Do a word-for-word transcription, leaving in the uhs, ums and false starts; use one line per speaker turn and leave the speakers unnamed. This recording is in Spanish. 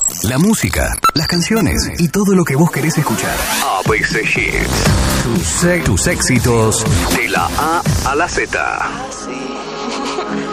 La música, las canciones y todo lo que vos querés escuchar. A B C Hits. Tus, tus éxitos de la A a la Z.